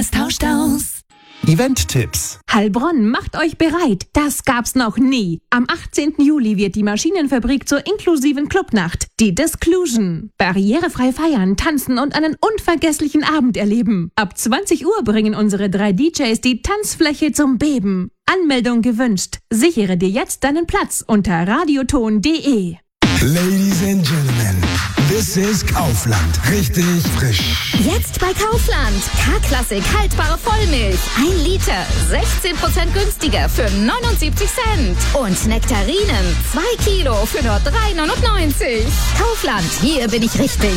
es tauscht aus. Event-Tipps. Heilbronn, macht euch bereit. Das gab's noch nie. Am 18. Juli wird die Maschinenfabrik zur inklusiven Clubnacht, die Disclusion. Barrierefrei feiern, tanzen und einen unvergesslichen Abend erleben. Ab 20 Uhr bringen unsere 3 DJs die Tanzfläche zum Beben. Anmeldung gewünscht. Sichere dir jetzt deinen Platz unter radioton.de. Ladies and Gentlemen, this is Kaufland. Richtig frisch. Jetzt bei Kaufland. K-Klassik haltbare Vollmilch. 1 Liter, 16% günstiger für 79 Cent. Und Nektarinen, 2 Kilo für nur 3,99. Kaufland, hier bin ich richtig.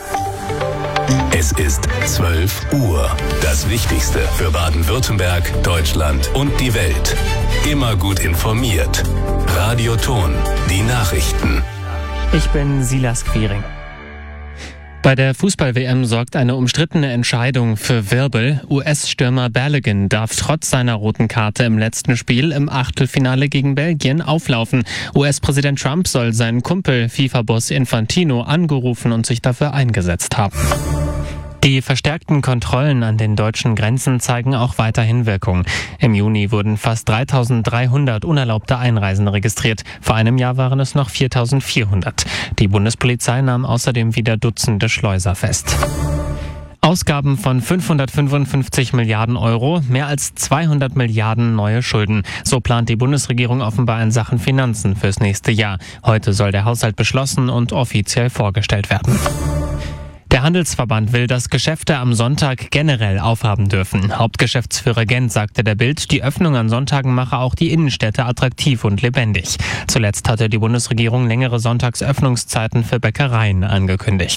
Es ist 12 Uhr. Das Wichtigste für Baden-Württemberg, Deutschland und die Welt. Immer gut informiert. Radioton, die Nachrichten. Ich bin Silas Quiring. Bei der Fußball-WM sorgt eine umstrittene Entscheidung für Wirbel. US-Stürmer Balogun darf trotz seiner roten Karte im letzten Spiel im Achtelfinale gegen Belgien auflaufen. US-Präsident Trump soll seinen Kumpel FIFA-Boss Infantino angerufen und sich dafür eingesetzt haben. Die verstärkten Kontrollen an den deutschen Grenzen zeigen auch weiterhin Wirkung. Im Juni wurden fast 3.300 unerlaubte Einreisen registriert. Vor einem Jahr waren es noch 4.400. Die Bundespolizei nahm außerdem wieder Dutzende Schleuser fest. Ausgaben von 555 Milliarden Euro, mehr als 200 Milliarden neue Schulden. So plant die Bundesregierung offenbar in Sachen Finanzen fürs nächste Jahr. Heute soll der Haushalt beschlossen und offiziell vorgestellt werden. Der Handelsverband will, dass Geschäfte am Sonntag generell aufhaben dürfen. Hauptgeschäftsführer Gent sagte der Bild, die Öffnung an Sonntagen mache auch die Innenstädte attraktiv und lebendig. Zuletzt hatte die Bundesregierung längere Sonntagsöffnungszeiten für Bäckereien angekündigt.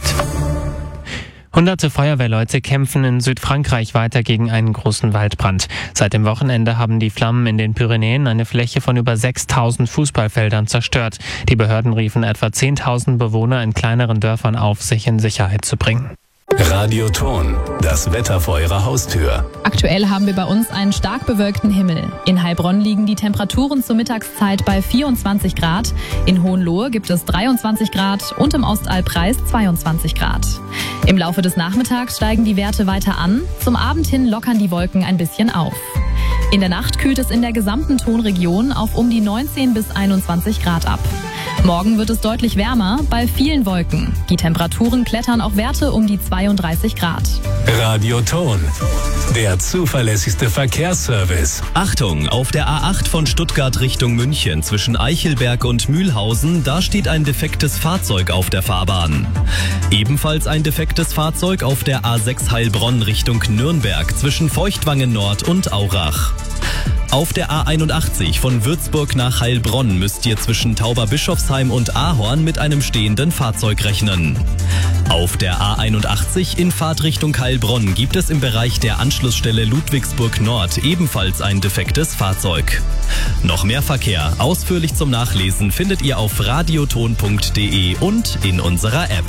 Hunderte Feuerwehrleute kämpfen in Südfrankreich weiter gegen einen großen Waldbrand. Seit dem Wochenende haben die Flammen in den Pyrenäen eine Fläche von über 6.000 Fußballfeldern zerstört. Die Behörden riefen etwa 10.000 Bewohner in kleineren Dörfern auf, sich in Sicherheit zu bringen. Radioton, das Wetter vor Ihrer Haustür. Aktuell haben wir bei uns einen stark bewölkten Himmel. In Heilbronn liegen die Temperaturen zur Mittagszeit bei 24 Grad. In Hohenlohe gibt es 23 Grad und im Ostalbkreis 22 Grad. Im Laufe des Nachmittags steigen die Werte weiter an. Zum Abend hin lockern die Wolken ein bisschen auf. In der Nacht kühlt es in der gesamten Tonregion auf um die 19 bis 21 Grad ab. Morgen wird es deutlich wärmer, bei vielen Wolken. Die Temperaturen klettern auf Werte um die 32 Grad. Radioton, der zuverlässigste Verkehrsservice. Achtung, auf der A8 von Stuttgart Richtung München zwischen Eichelberg und Mühlhausen, da steht ein defektes Fahrzeug auf der Fahrbahn. Ebenfalls ein defektes Fahrzeug auf der A6 Heilbronn Richtung Nürnberg zwischen Feuchtwangen Nord und Aurach. Auf der A81 von Würzburg nach Heilbronn müsst ihr zwischen Tauberbischofsheim und Ahorn mit einem stehenden Fahrzeug rechnen. Auf der A81 in Fahrtrichtung Heilbronn gibt es im Bereich der Anschlussstelle Ludwigsburg Nord ebenfalls ein defektes Fahrzeug. Noch mehr Verkehr, ausführlich zum Nachlesen, findet ihr auf radioton.de und in unserer App.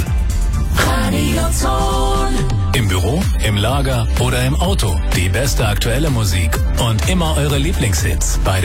Radioton. Im Büro, im Lager oder im Auto. Die beste aktuelle Musik und immer eure Lieblingshits bei